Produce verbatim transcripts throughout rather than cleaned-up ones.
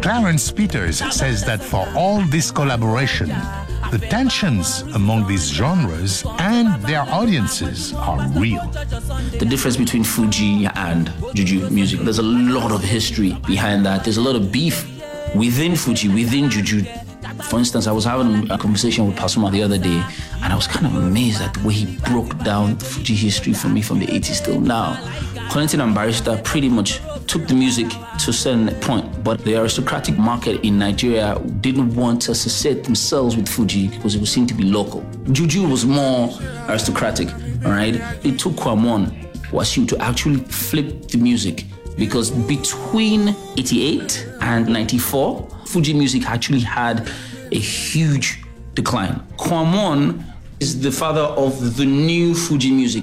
Clarence Peters says that for all this collaboration, the tensions among these genres and their audiences are real. The difference between Fuji and Juju music, there's a lot of history behind that. There's a lot of beef within Fuji, within Juju. For instance, I was having a conversation with Pasuma the other day, and I was kind of amazed at the way he broke down Fuji history for me from the eighties till now. Kollington and Barrister pretty much took the music to a certain point, but the aristocratic market in Nigeria didn't want to associate themselves with Fuji because it would seem to be local. Juju was more aristocratic, all right? It took Kwamon, Wasiu, to actually flip the music, because between eighty-eight and ninety-four, Fuji music actually had a huge decline. Kwamon is the father of the new Fuji music.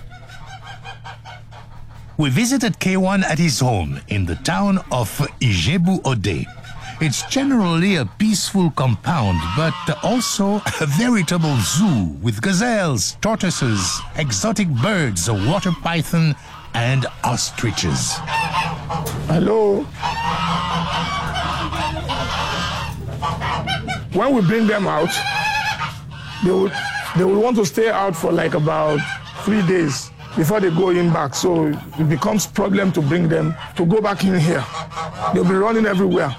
We visited K one at his home in the town of Ijebu-Ode. It's generally a peaceful compound, but also a veritable zoo with gazelles, tortoises, exotic birds, a water python, and ostriches. Hello. When we bring them out, they will, they will want to stay out for like about three days before they go in back. So it becomes a problem to bring them to go back in here. They'll be running everywhere.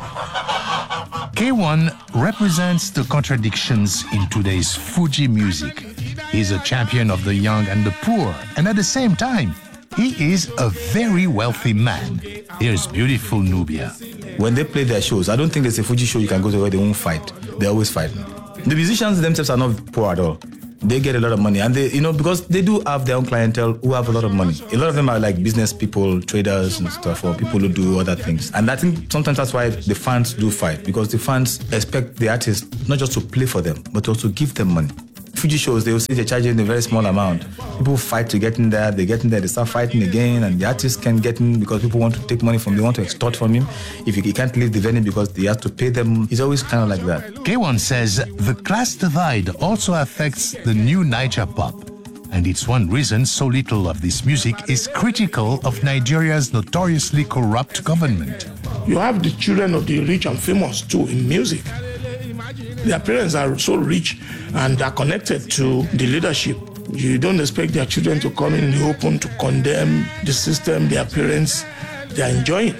K one represents the contradictions in today's Fuji music. He's a champion of the young and the poor, and at the same time, he is a very wealthy man. Here's beautiful Nubia. When they play their shows, I don't think there's a Fuji show you can go to where they won't fight. They always fight. The musicians themselves are not poor at all. They get a lot of money, and they, you know, because they do have their own clientele who have a lot of money. A lot of them are like business people, traders and stuff, or people who do other things. And I think sometimes that's why the fans do fight, because the fans expect the artists not just to play for them, but also give them money. Fuji shows, they will say they're charging a very small amount. People fight to get in there, they get in there, they start fighting again, and the artist can get in because people want to take money from him, they want to extort from him. If he, he can't leave the venue because he has to pay them, he's always kind of like that. K one says the class divide also affects the new Niger pop, and it's one reason so little of this music is critical of Nigeria's notoriously corrupt government. You have the children of the rich and famous too in music. Their parents are so rich and are connected to the leadership. You don't expect their children to come in the open to condemn the system their parents they are enjoying.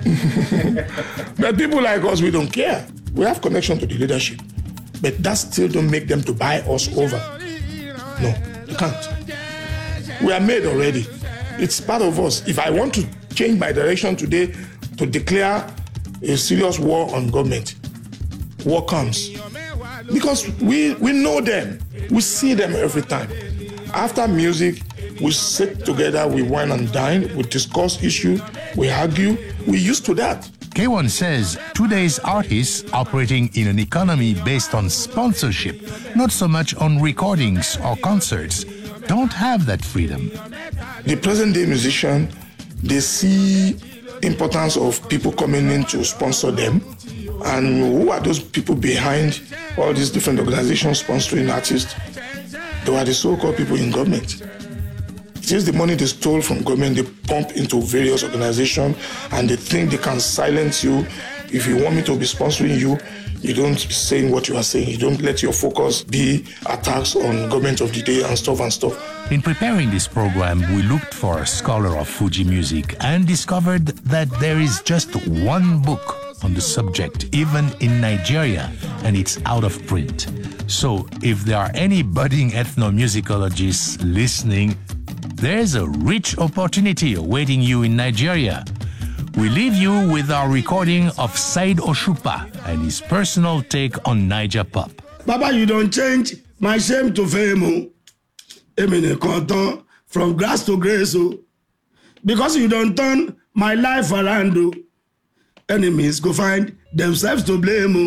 But people like us, we don't care. We have connection to the leadership. But that still don't make them to buy us over. No, you can't. We are made already. It's part of us. If I want to change my direction today to declare a serious war on government, war comes. Because we, we know them. We see them every time. After music, we sit together, we wine and dine, we discuss issues, we argue. We're used to that. K one says today's artists operating in an economy based on sponsorship, not so much on recordings or concerts, don't have that freedom. The present-day musician, they see importance of people coming in to sponsor them. And who are those people behind all these different organizations sponsoring artists? They are the so-called people in government. It is the money they stole from government, they pump into various organizations, and they think they can silence you. If you want me to be sponsoring you, you don't say what you are saying. You don't let your focus be attacks on government of the day and stuff and stuff. In preparing this program, we looked for a scholar of Fuji music and discovered that there is just one book on the subject, even in Nigeria, and it's out of print. So if there are any budding ethnomusicologists listening, there's a rich opportunity awaiting you in Nigeria. We leave you with our recording of Said Oshupa and his personal take on Niger pop. Baba, you don't change my shame to fame. Emine from grass to grace. Because you don't turn my life around. Enemies go find themselves to blame.